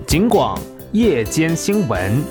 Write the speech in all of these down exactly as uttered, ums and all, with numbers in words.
警广夜间新闻。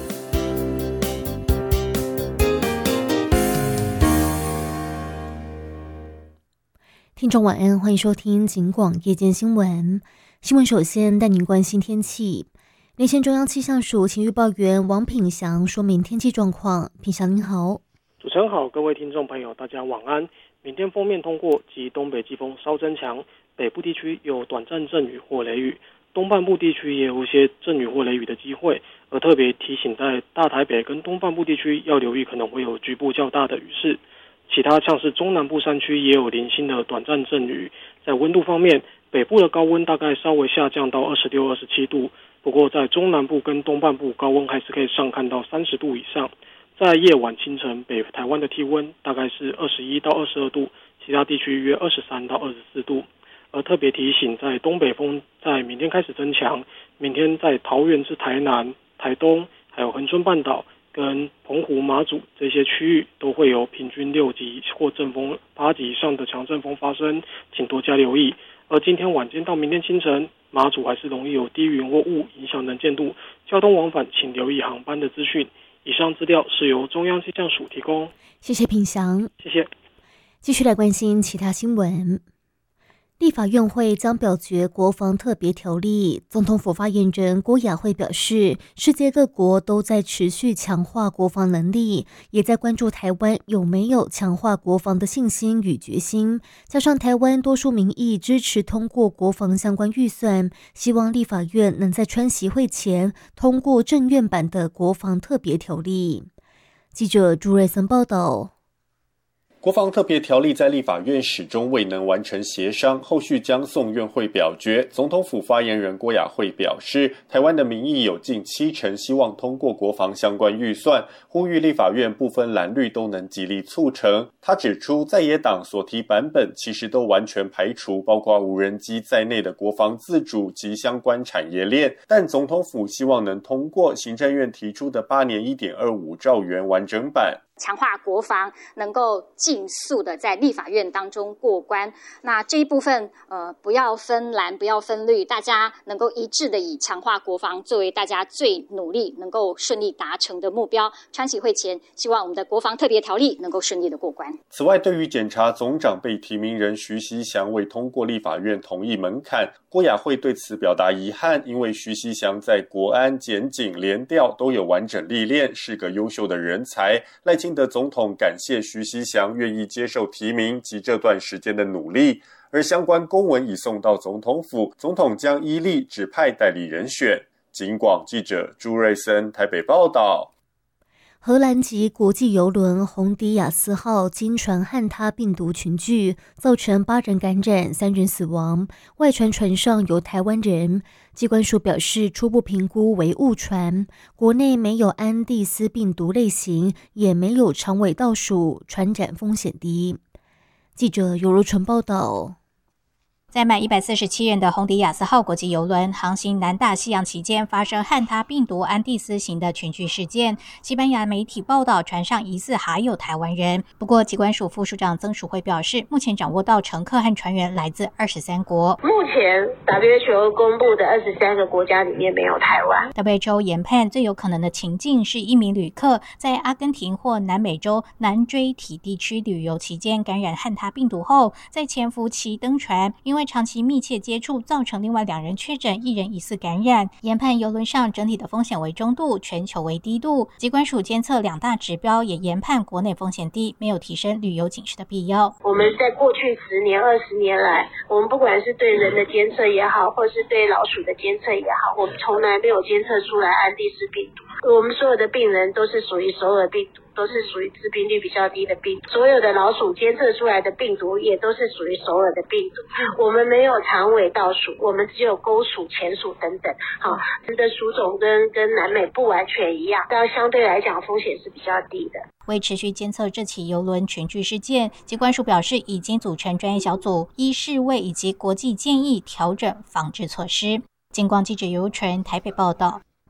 听众晚安，欢迎收听警广夜间新闻。新闻首先带您关心天气。连线中央气象署晴预报员王品祥说明天气状况。品祥您好。 主持人好，各位听众朋友大家晚安。明天锋面通过及东北季风稍增强，北部地区有短暂阵雨或雷雨，东半部地区也有一些阵雨或雷雨的机会，而特别提醒在大台北跟东半部地区要留意可能会有局部较大的雨势。其他像是中南部山区也有零星的短暂阵雨。在温度方面，北部的高温大概稍微下降到二十六、二十七度，不过在中南部跟东半部高温还是可以上看到三十度以上。在夜晚清晨，北台湾的气温大概是二十一到二十二度，其他地区约二十三到二十四度。而特别提醒，在东北风在明天开始增强，明天在桃园至台南、台东，还有恒春半岛跟澎湖、马祖这些区域都会有平均六级或阵风八级以上的强阵风发生，请多加留意。而今天晚间到明天清晨，马祖还是容易有低云或雾影响能见度，交通往返请留意航班的资讯。以上资料是由中央气象署提供。 谢谢品祥。 谢谢。 继续来关心其他新闻。立法院会将表决国防特别条例，总统府发言人郭雅慧表示，世界各国都在持续强化国防能力，也在关注台湾有没有强化国防的信心与决心，加上台湾多数民意支持通过国防相关预算，希望立法院能在川习会前通过政院版的国防特别条例。记者朱瑞森报道。 国防特别条例在立法院始终未能完成协商，后续将送院会表决。总统府发言人郭雅慧表示，台湾的民意有近七成希望通过国防相关预算，呼吁立法院不分蓝绿都能极力促成。他指出，在野党所提版本其实都完全排除包括无人机在内的国防自主及相关产业链，但总统府希望能通过行政院提出的八年 一点二五兆元完整版。 强化国防能够尽速的在立法院当中过关，那这一部分呃不要分蓝不要分绿，大家能够一致的以强化国防作为大家最努力能够顺利达成的目标。川习会前，希望我们的国防特别条例能够顺利的过关。 此外，对于检察总长被提名人徐锡祥未通过立法院同意门槛，郭雅慧对此表达遗憾，因为徐锡祥在国安、检警、联调都有完整历练，是个优秀的人才。赖清德总统感谢徐锡祥愿意接受提名及这段时间的努力，而相关公文已送到总统府，总统将依例指派代理人选。警广记者朱瑞森台北报道。 荷兰籍国际邮轮洪迪亚斯号经船汉他病毒群聚，造成八人感染，三人死亡。外船船上有台湾人。机关署表示，初步评估为误传，国内没有安地斯病毒类型，也没有长尾倒数，传染风险低。记者尤如纯报道。 载满一百四十七人的洪迪亚斯号国际邮轮航行南大西洋期间，发生汉他病毒安地斯型的群聚事件。西班牙媒体报道，船上疑似还有台湾人。不过，疾管署副署长曾淑慧表示，目前掌握到乘客和船员来自二十三国。 目前 W H O 公布的二十三个国家里面没有台湾。 W H O 研判最有可能的情境是一名旅客在阿根廷或南美洲南锥体地区旅游期间感染汉他病毒后，在潜伏期登船，因为因为长期密切接触，造成另外两人确诊，一人疑似感染。研判邮轮上整体的风险为中度，全球为低度。疾管署监测两大指标，也研判国内风险低，没有提升旅游警示的必要。 我们在过去十年、二十年来，我们不管是对人的监测也好，或是对老鼠的监测也好，我们从来没有监测出来安地斯病毒。我们所有的病人都是属于首尔病毒，都是属于致病率比较低的病毒。所有的老鼠监测出来的病毒也都是属于首尔的病毒。我们没有长尾倒鼠，我们只有钩鼠、前鼠等等。好，人的鼠种跟跟南美不完全一样，但相对来讲风险是比较低的。 为持续监测这起邮轮群聚事件，疾管署表示已经组成专业小组，依世卫以及国际建议调整防治措施。警广记者尤纯台北报道。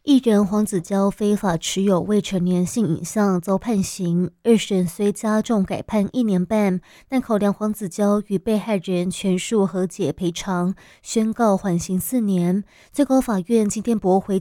艺人黄子佼非法持有未成年性影像遭判刑，二审虽加重改判一年半，但考量黄子佼与被害人全数和解赔偿，宣告缓刑四年。最高法院今天驳回